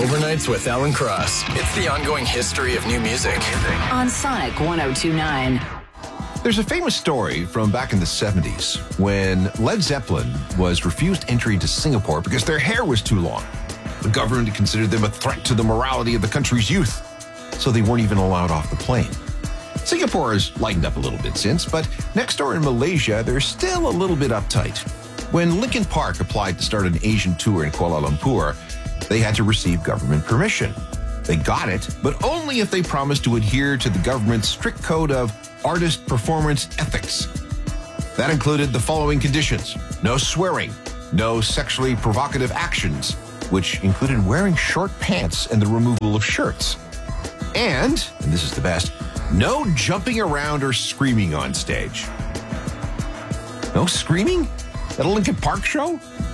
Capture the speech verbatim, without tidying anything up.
Overnights with Alan Cross. It's the ongoing history of new music. On Sonic one oh two point nine. There's a famous story from back in the seventies when Led Zeppelin was refused entry into Singapore because their hair was too long. The government considered them a threat to the morality of the country's youth, so they weren't even allowed off the plane. Singapore has lightened up a little bit since, but next door in Malaysia, they're still a little bit uptight. When Linkin Park applied to start an Asian tour in Kuala Lumpur, they had to receive government permission. They got it, but only if they promised to adhere to the government's strict code of artist performance ethics. That included the following conditions: no swearing, no sexually provocative actions, which included wearing short pants and the removal of shirts. And, and this is the best, no jumping around or screaming on stage. No screaming? At a Linkin Park show?